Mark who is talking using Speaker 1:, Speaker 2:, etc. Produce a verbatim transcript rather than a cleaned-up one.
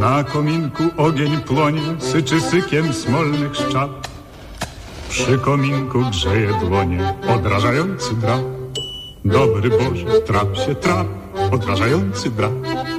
Speaker 1: Na kominku ogień płonie, syczy sykiem smolnych szczap. Przy kominku grzeje dłonie odrażający drap. Dobry Boże, trap się trap, odrażający drap.